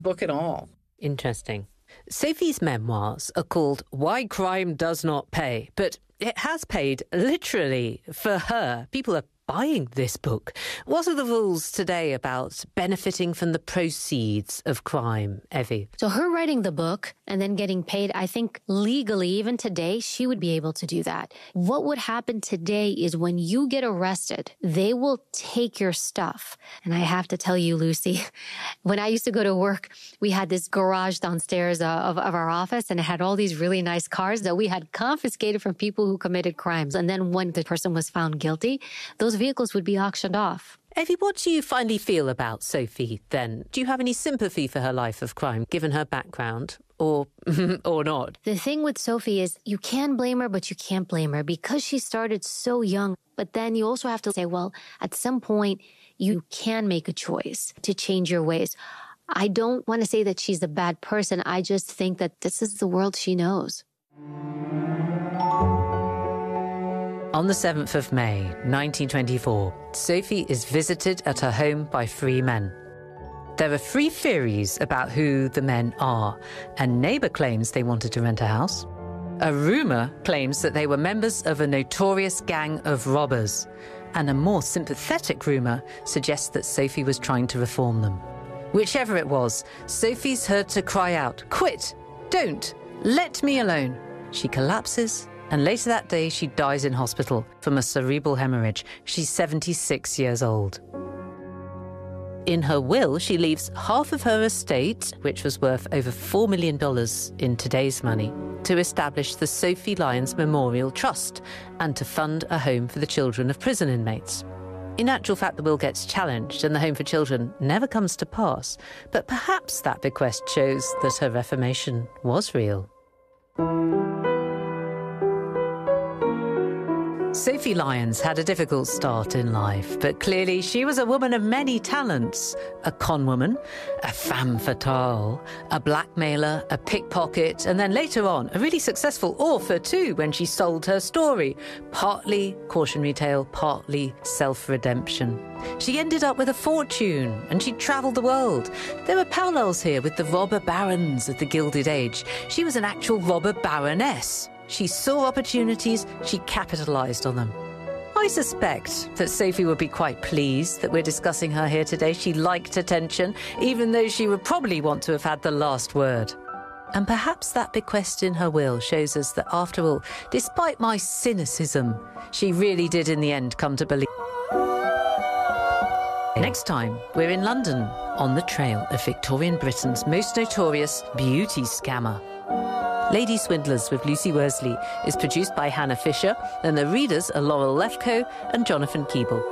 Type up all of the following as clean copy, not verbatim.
book at all. Interesting. Sophie's memoirs are called Why Crime Does Not Pay, but it has paid literally for her. People are buying this book. What are the rules today about benefiting from the proceeds of crime, Evie? So her writing the book and then getting paid, I think legally, even today, she would be able to do that. What would happen today is when you get arrested, they will take your stuff. And I have to tell you, Lucy, when I used to go to work, we had this garage downstairs of our office, and it had all these really nice cars that we had confiscated from people who committed crimes. And then when the person was found guilty, those vehicles would be auctioned off. Evie, what do you finally feel about Sophie then? Do you have any sympathy for her life of crime, given her background, or not? The thing with Sophie is you can blame her, but you can't blame her because she started so young. But then you also have to say, well, at some point, you can make a choice to change your ways. I don't want to say that she's a bad person. I just think that this is the world she knows. On the 7th of May, 1924, Sophie is visited at her home by 3 men. There are 3 theories about who the men are. A neighbour claims they wanted to rent a house. A rumour claims that they were members of a notorious gang of robbers. And a more sympathetic rumour suggests that Sophie was trying to reform them. Whichever it was, Sophie's heard to cry out, "Quit! Don't! Let me alone!" She collapses, and later that day she dies in hospital from a cerebral hemorrhage. She's 76 years old. In her will, she leaves half of her estate, which was worth over $4 million in today's money, to establish the Sophie Lyons Memorial Trust and to fund a home for the children of prison inmates. In actual fact, the will gets challenged and the Home for Children never comes to pass, but perhaps that bequest shows that her reformation was real. Sophie Lyons had a difficult start in life, but clearly she was a woman of many talents. A con woman, a femme fatale, a blackmailer, a pickpocket, and then later on, a really successful author too when she sold her story. Partly cautionary tale, partly self-redemption. She ended up with a fortune and she travelled the world. There are parallels here with the robber barons of the Gilded Age. She was an actual robber baroness. She saw opportunities, she capitalised on them. I suspect that Sophie would be quite pleased that we're discussing her here today. She liked attention, even though she would probably want to have had the last word. And perhaps that bequest in her will shows us that, after all, despite my cynicism, she really did in the end come to believe. Next time, we're in London, on the trail of Victorian Britain's most notorious beauty scammer. Lady Swindlers with Lucy Worsley is produced by Hannah Fisher, and the readers are Laurel Lefko and Jonathan Keeble.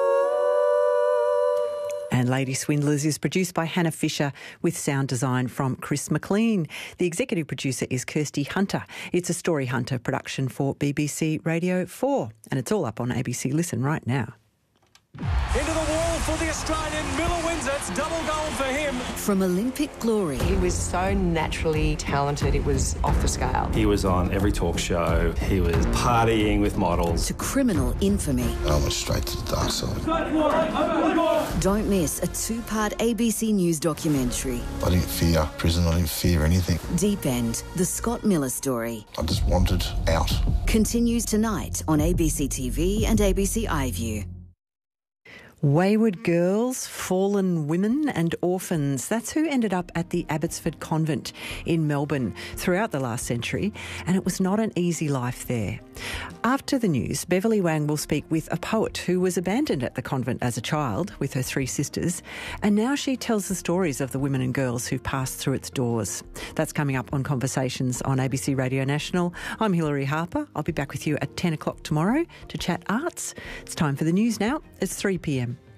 And Lady Swindlers is produced by Hannah Fisher with sound design from Chris McLean. The executive producer is Kirsty Hunter. It's a Story Hunter production for BBC Radio 4, and it's all up on ABC Listen right now. Into the wall for the Australian. Miller wins it. It's double gold for him. From Olympic glory. He was so naturally talented, it was off the scale. He was on every talk show. He was partying with models. To criminal infamy. I went straight to the dark side. Don't miss a 2-part ABC News documentary. I didn't fear prison. I didn't fear anything. Deep End, the Scott Miller story. I just wanted out. Continues tonight on ABC TV and ABC iView. Wayward girls, fallen women and orphans. That's who ended up at the Abbotsford Convent in Melbourne throughout the last century, and it was not an easy life there. After the news, Beverly Wang will speak with a poet who was abandoned at the convent as a child with her 3 sisters, and now she tells the stories of the women and girls who passed through its doors. That's coming up on Conversations on ABC Radio National. I'm Hilary Harper. I'll be back with you at 10 o'clock tomorrow to chat arts. It's time for the news now. It's 3 p.m.